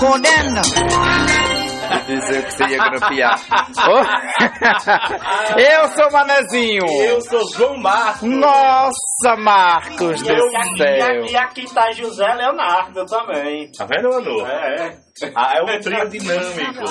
Fodendo. Dizer que você ia grampear. Eu sou Manezinho. Eu sou João Marcos. Nossa, Marcos do céu. E aqui tá José Leonardo também. Tá vendo, Manu? É um trio dinâmico.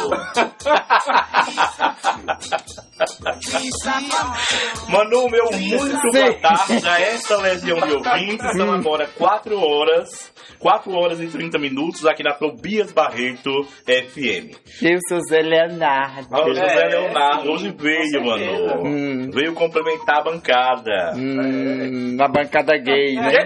Manu, meu muito boa tarde a esta legião de ouvintes. São agora 4 horas e 30 minutos aqui na Tobias Barreto FM. Eu sou Zé Leonardo. O José Leonardo hoje veio, Manu. Veio complementar a bancada. Na bancada gay, né?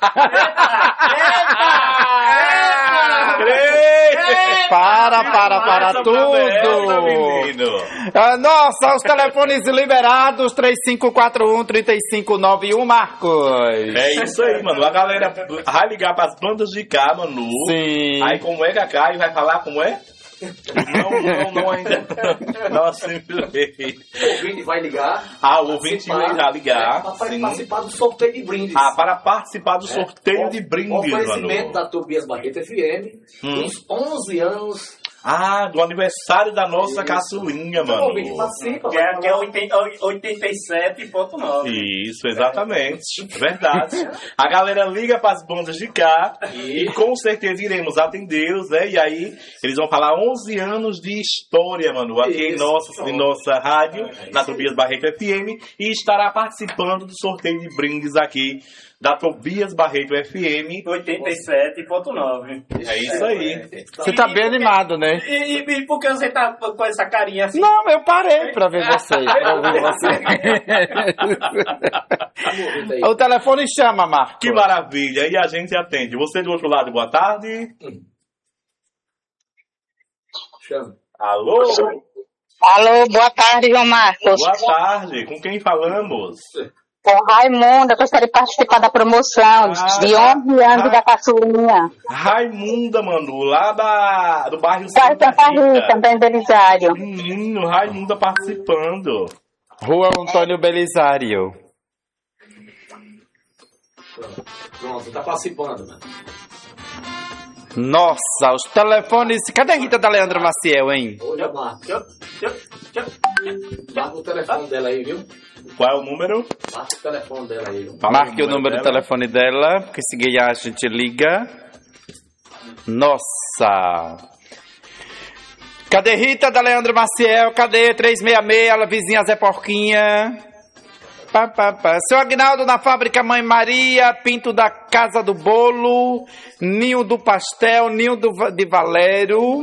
Para tudo. Nossa, os telefones liberados, 3541-3591, Marcos. É isso aí, mano. A galera vai ligar pras bandas de cá, Manu. Sim. Aí como é que a Kai vai falar como é? Não ainda. Não simplesmente. O ouvinte vai ligar. O ouvinte vai ligar. Para participar do sorteio de brindes. Para participar do sorteio de brindes, oferecimento Manu. da Tobias Barreto FM. Uns 11 anos. Do aniversário da nossa caçulinha, mano. O ouvinte participa. Que é 87.9. Isso, exatamente. Verdade. A galera liga para as bandas de cá e com certeza iremos atendê-los, né? E aí eles vão falar 11 anos de história, mano, aqui em nossa rádio, na Tobias Barreto FM, e estará participando do sorteio de brindes aqui da Tobias Barreto FM 87.9. É isso aí. Você tá bem animado, né? E por que você tá com essa carinha assim? Não, eu parei pra ver vocês, pra ouvir vocês. O telefone chama, Marcos. Que maravilha, e a gente atende. Você do outro lado, boa tarde. Chama. Alô? Alô, boa tarde, João Marcos. Boa tarde, com quem falamos? Com Raimunda, gostaria de participar da promoção de 11 anos da caçulinha. Raimunda, Manu, lá do bairro Santa Rita, também Belisário. Menino, Raimunda participando. Rua Antônio Belisário. Pronto, tá participando, né? Nossa, os telefones... Cadê a Rita da Leandra Maciel, hein? Olha, Marcos. Marca o telefone dela aí, viu? Qual é o número? Marca o telefone dela aí. Marque o número do telefone dela, porque se ganhar a gente liga. Nossa! Cadê Rita da Leandro Maciel? Cadê 366, ela vizinha Zé Porquinha? Seu Agnaldo na Fábrica Mãe Maria, Pinto da Casa do Bolo, Ninho do Pastel, Ninho de Valério,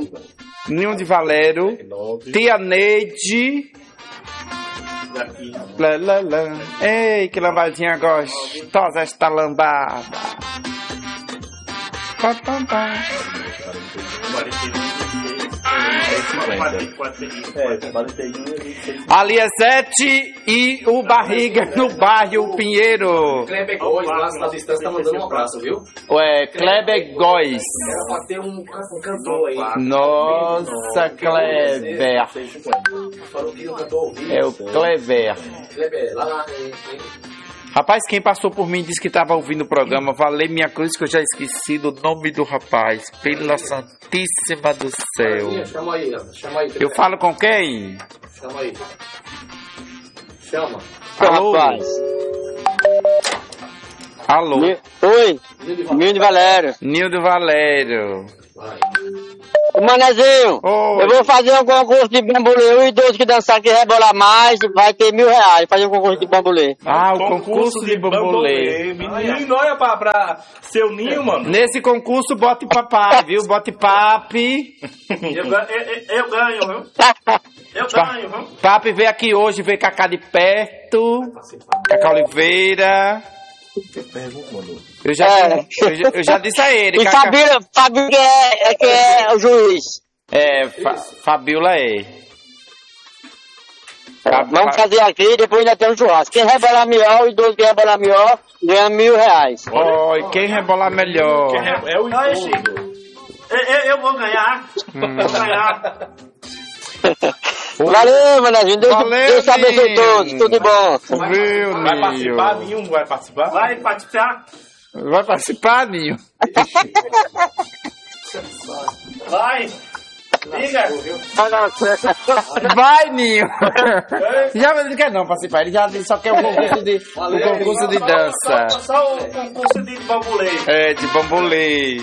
Tia Neide. Ei, que lambadinha gostosa esta lambada. Aliesete e o Barriga no bairro Pinheiro. Kleber Góes, lá na distância, tá mandando um abraço, viu? Kleber Góes. Era pra ter um cantor aí. Nossa, Kleber. Falou que o cantor ouviu. É o Kleber. Kleber, lá Rapaz, quem passou por mim disse que estava ouvindo o programa. Valei minha cruz que eu já esqueci do nome do rapaz. Pela Santíssima do Céu. Chama aí. Eu falo com quem? Chama aí. Chama. Alô? Alô? Oi, Nildo Valério. Nildo Valério. Vai. Manezinho, Oi. eu vou fazer um concurso de bambolê. O idoso que dançar, que rebolar mais, vai ter R$1.000. Fazer um concurso de bambolê. O concurso de bambolê. Menino, olha pra seu ninho, mano. Nesse concurso, bote papai, viu? Bote papi. Eu ganho, viu? Viu? Papi veio aqui hoje, veio Cacá de perto. Cacá Oliveira. Eu já disse a ele. E Fabíola que é o juiz. Fabíola é. Vamos fazer aqui, depois ainda tem um churrasco. Quem rebolar melhor, o idoso que rebolar melhor, ganha R$1.000. Quem rebolar melhor? É o idoso. Eu vou ganhar. Vou ganhar. Valeu, Manezinho. Deus abençoe todos. Tudo de bom. Vai participar, Ninho? Vai participar? Vai participar? Vai participar, Ninho? Vai. Diga. Vai, Ninho. Já não quer não participar. Ele já só quer um concurso de dança. Só o concurso de bambolê. É, de bambolê.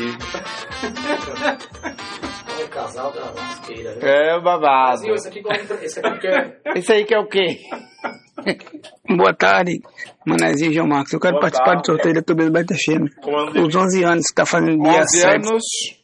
É um casal da lasqueira. É o babado. Esse aqui que é... Isso aí que é o quê? Boa tarde, Manezinho João Marcos. Eu quero Boa participar tarde. do sorteio da Tubas Baita FM. Quando Os 11 anos que tá fazendo dia 11 7. anos.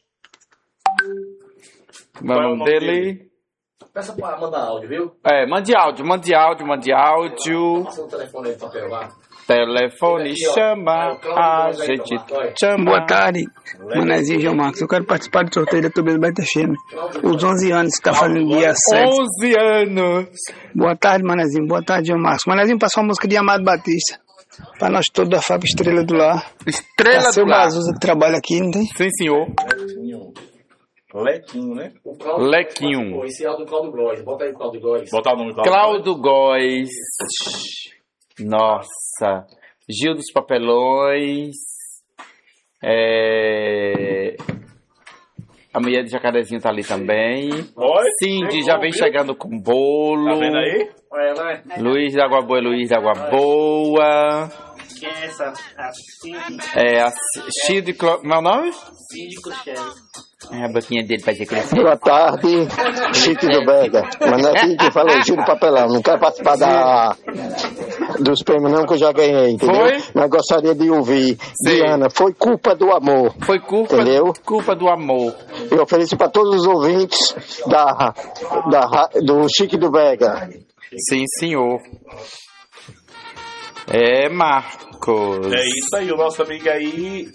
Qual é o Vamos nome dele. Peça pra mandar áudio, viu? É, mande áudio. Passa o telefone aí do papel lá. Telefone chama, a gente chama. Boa tarde, Manezinho João Marcos. Eu quero participar do sorteio da Tubas Baita FM. Os 11 anos que tá fazendo dia 7. 11 anos. Boa tarde, Manezinho. Boa tarde, João Marcos. Manezinho passou uma música de Amado Batista. Pra nós todos da Fábio Estrela do Lar. Estrela Seu do Lar. Bazuza que trabalha aqui, não tem? Sim, senhor. Lequinho, né? Lequinho. Esse áudio do Cláudio Góes. Bota aí o Cláudio Góes. Botar o nome do Cláudio Góes. Nossa. Gil dos Papelões. A mulher de Jacarezinho tá ali também. Oi? Cindy já vem chegando com bolo. Tá vendo aí? Vai. Luiz da Água Boa, Luiz da Água Boa. Quem é essa? Assim. A Cid Cló... Meu nome? Síndico chefe. A boquinha dele vai ter crescer. Boa tarde, Chico do Bega. Mas não é aqui que falou Giro Papelão. Não quero participar dos prêmios não, que eu já ganhei, entendeu? Foi? Mas gostaria de ouvir. Sim. Diana, foi culpa do amor. Foi Entendeu? culpa do amor. Eu ofereço para todos os ouvintes do Chico do Bega. Sim, senhor. Marcos. É isso aí, o nosso amigo aí.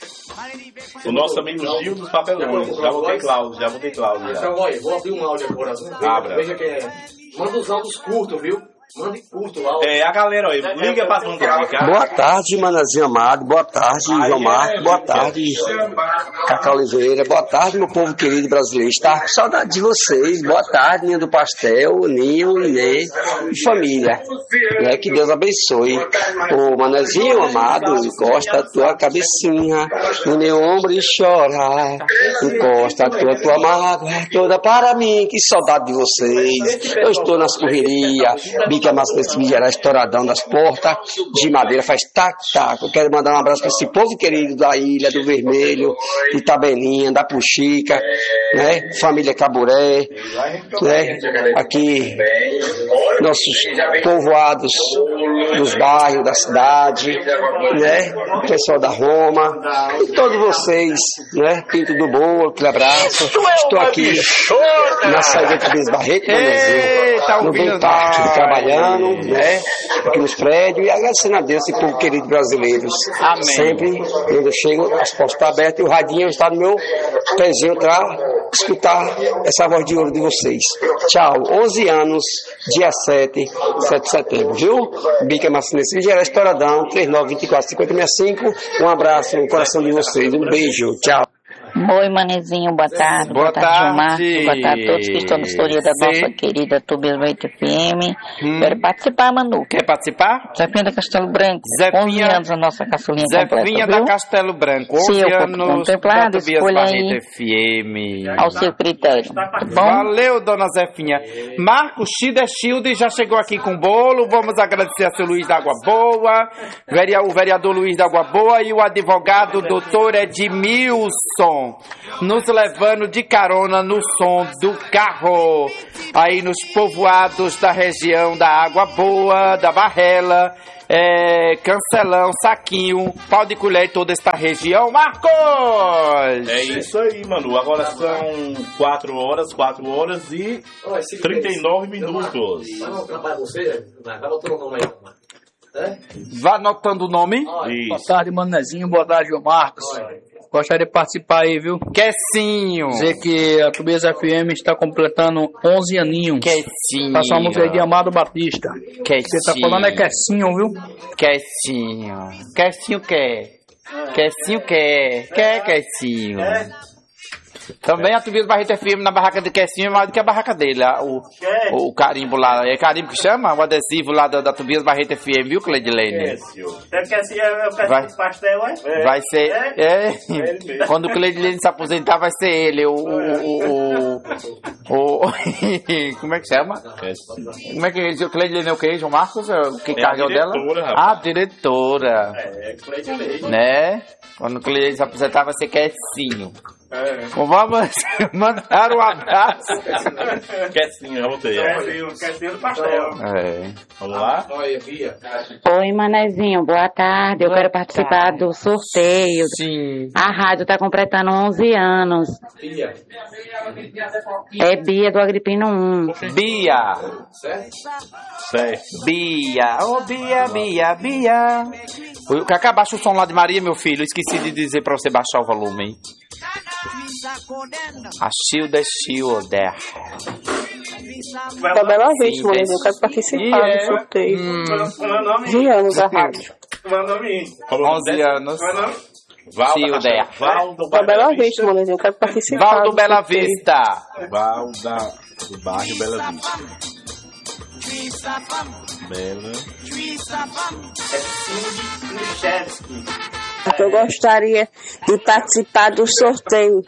O nosso amigo Gil dos Papelões. Já botei Cláudio. Então, olha, vou abrir um áudio agora. Abra. Veja quem é. Manda os áudios curtos, viu? Mande curto o áudio. A galera, ó, liga pra bandas de cá. Boa tarde, Manazinho amado. Boa tarde, João Marcos. Boa tarde, Cacau Oliveira. Boa tarde, meu povo querido brasileiro. Está com saudade de vocês. Boa tarde, Ninho do Pastel, Ninho, Inê e família. Que Deus abençoe. Ô, Manazinho amado, encosta a tua cabecinha no meu ombro e chora. Encosta a tua mágoa toda para mim. Que saudade de vocês. Eu estou nas correrias. Que a massa desse vídeo era estouradão das portas de madeira, faz tac-tac. Eu quero mandar um abraço para esse povo querido da Ilha do Vermelho, de Tabelinha, da Puxica, né? Família Caburé, né? Aqui, nossos povoados dos bairros, da cidade, né? O pessoal da Roma, e todos vocês, né? Pinto do Bolo, aquele abraço. Estou aqui na saída de Barreto, no Bem Parque, trabalhando, né, aqui nos prédios, e agradecendo a Deus, esse povo querido brasileiro. Amém. Sempre, quando eu chego, as portas estão abertas e o radinho está no meu pezinho para escutar essa voz de ouro de vocês. Tchau. 11 anos, dia 7 de setembro, viu? Bica Massinense, Vigera Estouradão, 3924-5065. Um abraço no coração de vocês. Um beijo. Tchau. Oi, Manezinho, boa tarde. Boa João Marcos. tarde. Boa tarde a todos que estão na história da Sim. nossa querida Tubas 8 FM. Quero participar, Manu. Quer participar? Zefinha da Castelo Branco. Zefinha- 11 anos a nossa caçulinha completa, Zefinha viu? da Castelo Branco, 11 Sim, eu anos contemplado, da Tobias escolha Barreto aí. FM. Ao seu critério. Tá bom? Valeu, dona Zefinha. Marcos Shield já chegou aqui com bolo. Vamos agradecer a seu Luiz da Água Boa, o vereador Luiz da Água Boa e o advogado doutor Edmilson, nos levando de carona no som do carro, aí nos povoados da região da Água Boa, da Barrela, Cancelão, Saquinho, Pau de Colher e toda esta região. Marcos! É isso aí, Manu. Agora são 4 horas e 39 minutos. Vai não trabalhar você? Vai botando o nome aí. Vá anotando o nome. Boa tarde, Manezinho. Boa tarde, João Marcos. Gostaria de participar aí, viu? Quecinho. Dizer que a Tubias FM está completando 11 aninhos. Quecinho. Passa uma música aí de Amado Batista. Quecinho. Você tá falando é Quecinho, viu? Quecinho. Quecinho quer. Quecinho quer. Quecinho. Também a Tobias Barreto FM na barraca de Kessinho é maior do que a barraca dele. O carimbo lá. É carimbo que chama? O adesivo lá da Tobias Barreto FM, viu, Cleidilene? Vai pastel, é? Vai ser. Quando o Cleidilene se aposentar, vai ser ele. Como é que chama? Como é que o Cleidilene é o que, João Marcos? Que cargo dela? Ah, diretora. Cleidilene. Né? Quando o Cleidilene se aposentar, vai ser Kessinho. Vamos mandar um abraço. Kessinho, vamos ter. Kessinho do pastel. Vamos lá? Oi, manezinho, boa tarde. Eu quero participar do sorteio. Sim. A rádio tá completando 11 anos. É Bia do Agripino 1. Bia. Certo. Bia. Ô, Bia. Cacá, baixa o som lá de Maria, meu filho. Esqueci de dizer pra você baixar o volume, hein? A Shilda Shilder. Tá Bela Vista, manezinho. Eu quero participar do sorteio. 11 anos da rádio. 11 anos. Shilder. Tá Bela Vista, manezinho. Eu quero participar. Val do Bela Vista. Val do bairro Bela Vista. Bela. Eu gostaria de participar do sorteio.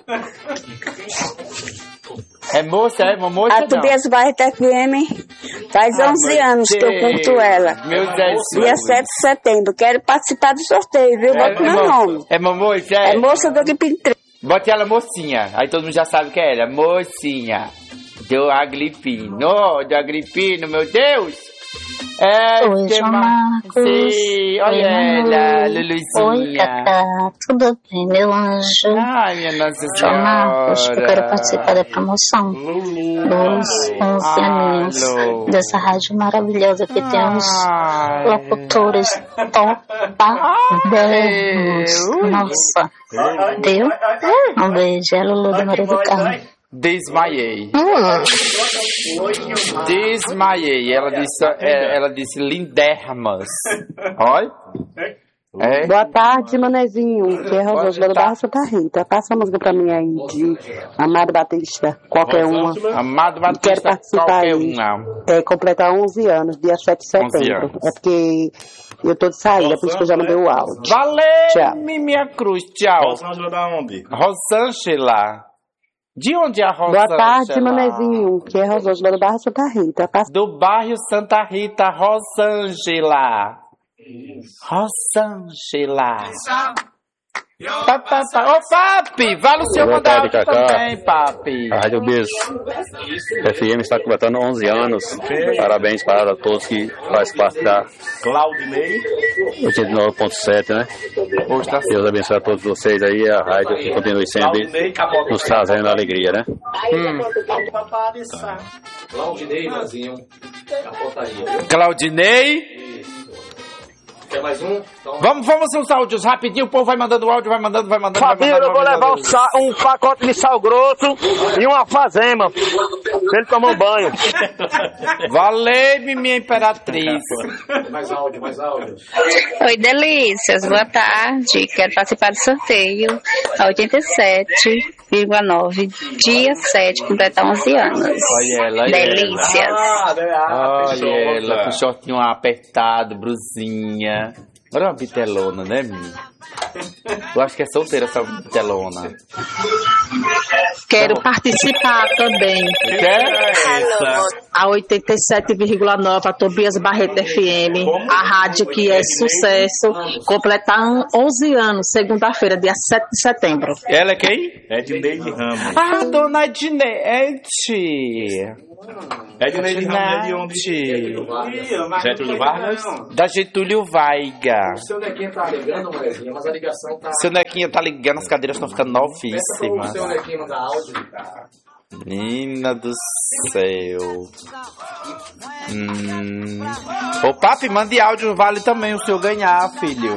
É moça, é? Uma moça, A Tobias Barreto FM faz 11 anos que eu curto ela. Meu Deus. Dia 7 de setembro. Quero participar do sorteio, viu? Bota meu nome. É uma moça, É moça do Agripino 3. Bote ela mocinha. Aí todo mundo já sabe que é ela. Mocinha. Do Agripino, meu Deus! Oi, João Marcos. Sim, olha ela, Luluzinha. Oi, Cacá. Tudo bem, meu anjo? Ai, minha Nossa João Senhora. Marcos, eu quero participar da promoção dos 11 aninhos dessa rádio maravilhosa que tem uns locutores topadérrimos. Nossa, deu? Um beijo, é a Lulu do Maria do Carmo. Desmaiei. Ela disse lindermas. Olha. Boa tarde, manezinho. Que é Rosângela do Barra Santa Rita. Passa a música pra mim aí de Amado Batista, qualquer uma. Amado Batista, quero participar qualquer aí. uma. Completar 11 anos, dia 7 de setembro. É porque eu tô de saída, por isso que eu já mandei o áudio. Valeu, tchau. minha cruz, tchau. Rosângela da onde? Rosângela. De onde é a Rosângela? Boa tarde, manezinho. Que é Rosângela do Barra Santa Rita. Do bairro Santa Rita, Rosângela. Rosângela. Ô, Papi, vale o seu mandar também, Papi. A Rádio Bis FM está completando 11 anos. Parabéns para todos que fazem parte da Claudinei 89.7, né? Deus abençoe a todos vocês aí. A rádio que continue sempre nos trazendo alegria, né? Claudinei, Mazinho. Claudinei. Quer mais um? Então... Vamos uns áudios rapidinho, o povo vai mandando áudio, vai mandando. Fabinho, eu vou levar um pacote de sal grosso e uma fazema pra ele tomar um banho. Valeu, minha imperatriz. Mais áudio. Oi, delícias, boa tarde. Quero participar do sorteio. 87,9. Dia 7, completar 11 anos. Olha ela, delícias. Olha ela, com shortinho apertado, brusinha. Olha uma bitelona, né, menina? Eu acho que é solteira essa bitelona. Quero participar também. Quer? A 87,9, a Tobias Barreto FM, a rádio que é sucesso, completar 11 anos, segunda-feira, dia 7 de setembro. Ela é quem? Edneide Ramos. Ah, dona Edneide. Edneide Ramos é de onde? Getúlio Vargas? Da Getúlio Vargas. O seu Nequinha tá ligando, Marezinha, mas a ligação tá... Seu Nequinha tá ligando, as cadeiras estão ficando novíssimas. O seu Nequinha manda áudio. Menina do céu. Ô papi, mande áudio, vale também o senhor ganhar, filho.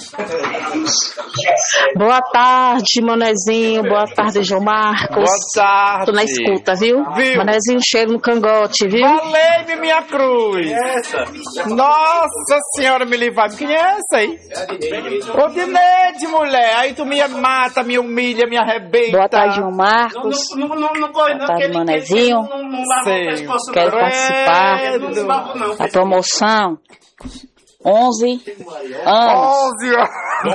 Boa tarde, Manezinho. Boa tarde, João Marcos. Boa tarde. Tô na escuta, viu? Manezinho, cheiro no cangote, viu? Valei-me, minha cruz. Nossa senhora, me livrai. Quem é essa aí? Ô, Dineide, mulher. Aí tu me mata, me humilha, me arrebenta. Boa tarde, João Marcos. Boa tarde, Manezinho. Quero participar da promoção. 11 anos. 11 anos.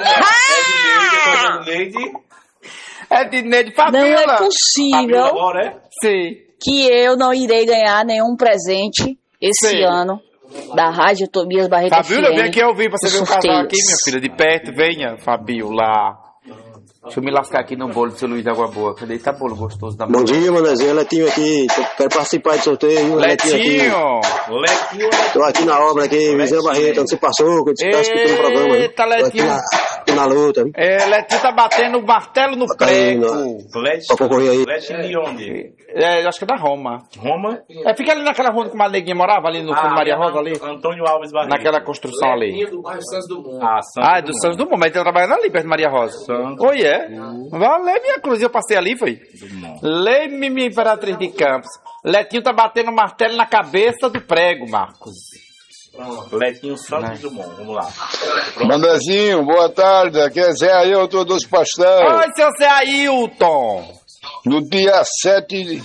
É Dineide Fabiola. Não é possível que eu não irei ganhar nenhum presente esse ano da Rádio Tobias Barreto Fabiola, FM. vem aqui ouvir pra você ver o casal aqui, minha filha, de perto. Venha, Fabiola. Deixa eu me lascar aqui no bolo do seu Luiz Água Boa. Cadê? Tá bolo gostoso da Bom dia, Manezinho. Letinho aqui. Quero participar do sorteio. Letinho! Tô aqui na obra aqui, Vizinha Barreto. Onde você passou? Que você tá escutando o programa. Eita, Letinho. Aqui na luta. Letinho tá batendo o martelo no prego. Pra concorrer aí. Letinho de onde? Acho que é da Roma. Roma? Fica ali naquela rua que uma neguinha morava, ali no fundo Maria Rosa, ali. Antônio Alves Barreto. Naquela construção ali. Do bairro Santos Dumont. É do Santos Dumont, mas ele tá trabalhando ali perto de Maria Rosa. Oi, é? Valeu, minha cruz, eu passei ali, foi? Lê-me, minha imperatriz de Campos. Letinho tá batendo martelo na cabeça do prego, Marcos. Letinho Santos Dumont, vamos lá. Manezinho, boa tarde. Aqui é Zé Ailton dos Pastéis. Oi, seu Zé Ailton. No dia 7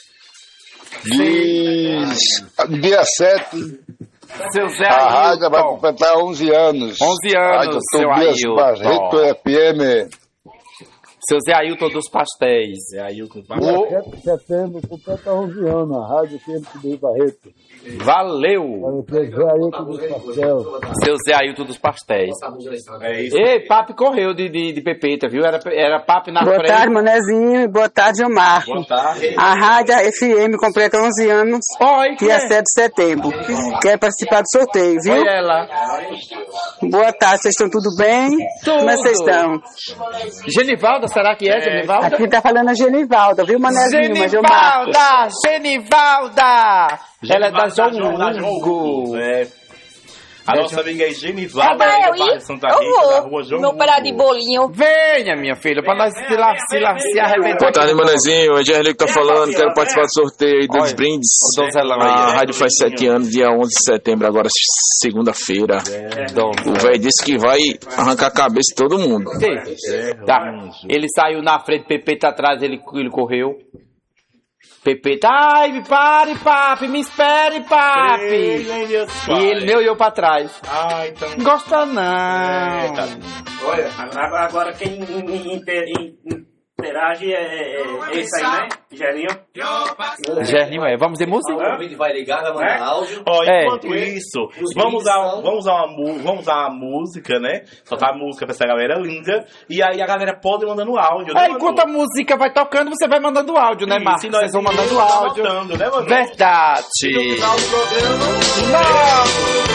Dia 7. Seu Zé A Ailton. rádio vai completar 11 anos. 11 anos, Rádio seu Tobias Ailton. Barreto FM. Seu Zé Ailton dos Pastéis. Zé Ailton dos Dia 7 de setembro completa 11 anos. A rádio Tobias Barreto. Valeu! Zé Ailton dos Pastéis. Seu Zé Ailton dos Pastéis. É isso. Ei, Papi correu de Pepeta, viu? Era Papi na Boa frente. tarde, Manezinho, e boa tarde, João Marcos. Boa tarde. A Rádio FM completa 11 anos, dia 7 de setembro. Quer participar do sorteio, viu? Oi, ela. Boa tarde, vocês estão tudo bem? Tudo. Como é que vocês estão? Genivalda, será que é Genivalda? Aqui tá falando a Genivalda, viu, Manezinho? Mas João Marcos. Genivalda! Ela é da João Hugo. A nossa amiga é Genivalda, eu do bairro Santa Rita, da rua João meu pedaço de bolinho. Venha, minha filha, pra nós se arrebentar. Boa tarde, Manezinho. O Angélico tá falando. Quero participar do sorteio aí dos brindes. A rádio faz 7 anos, dia 11 de setembro, agora segunda-feira. O velho disse que vai arrancar a cabeça de todo mundo. Tá. Ele saiu na frente, Pepeta atrás, ele correu. Pepeta, ai, pare, papi, me espere, papi. E ele eu pra trás. Então. Não gosta não. Olha, agora quem interage é esse aí, né? Gerninho, vamos de música? O vídeo vai ligar, vai mandar áudio. Enquanto isso, vamos usar a música, né? Soltar a música pra essa galera linda. E aí a galera pode ir mandando áudio, né, enquanto a música vai tocando, você vai mandando áudio, né, Marcos? Vocês vão mandando áudio. Né, Manu? Verdade. No final do programa. Não.